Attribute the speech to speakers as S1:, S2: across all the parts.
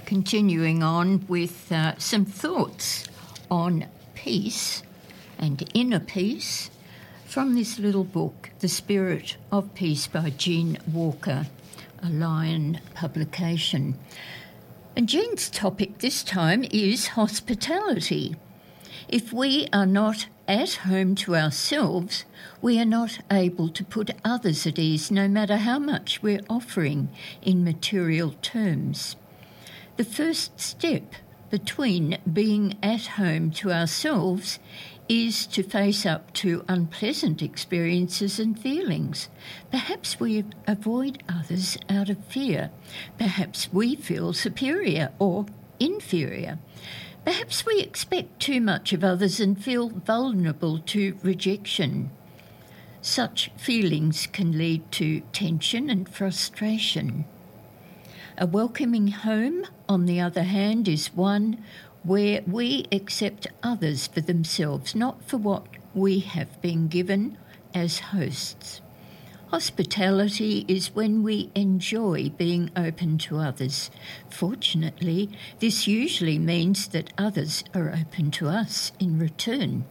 S1: Continuing on with some thoughts on peace and inner peace from this little book, The Spirit of Peace by Jean Walker, a Lion publication. And Jean's topic this time is hospitality. If we are not at home to ourselves, we are not able to put others at ease, no matter how much we're offering in material terms. The first step between being at home to ourselves is to face up to unpleasant experiences and feelings. Perhaps we avoid others out of fear. Perhaps we feel superior or inferior. Perhaps we expect too much of others and feel vulnerable to rejection. Such feelings can lead to tension and frustration. A welcoming home, on the other hand, is one where we accept others for themselves, not for what we have been given as hosts. Hospitality is when we enjoy being open to others. Fortunately, this usually means that others are open to us in return.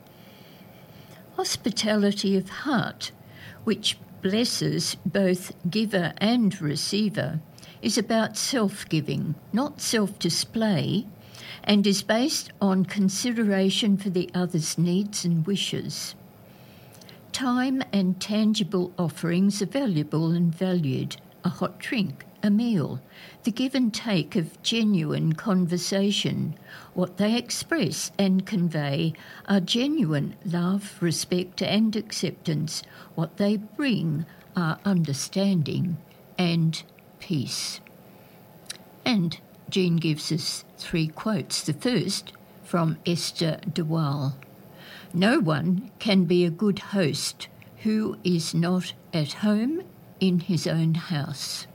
S1: Hospitality of heart, which blesses both giver and receiver, is about self-giving, not self-display, and is based on consideration for the other's needs and wishes. Time and tangible offerings are valuable and valued. A hot drink, a meal, the give and take of genuine conversation. What they express and convey are genuine love, respect and acceptance. What they bring are understanding and peace. And Jean gives us 3 quotes. The first from Esther de Waal. No one can be a good host who is not at home in his own house.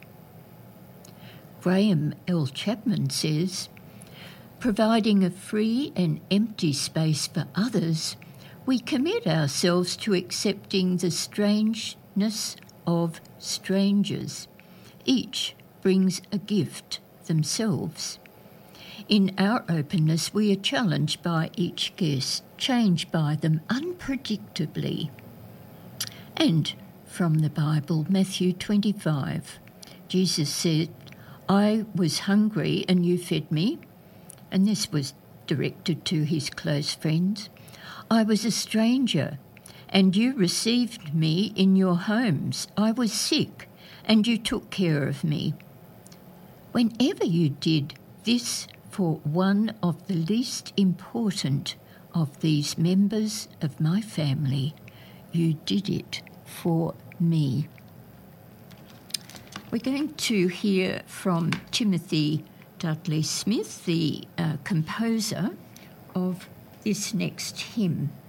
S1: Graham L. Chapman says, providing a free and empty space for others, we commit ourselves to accepting the strangeness of strangers. Each brings a gift themselves. In our openness, we are challenged by each guest, changed by them unpredictably. And from the Bible, Matthew 25, Jesus said, I was hungry and you fed me. And this was directed to his close friends. I was a stranger and you received me in your homes. I was sick and you took care of me. Whenever you did this for one of the least important of these members of my family, you did it for me. We're going to hear from Timothy Dudley Smith, the composer of this next hymn.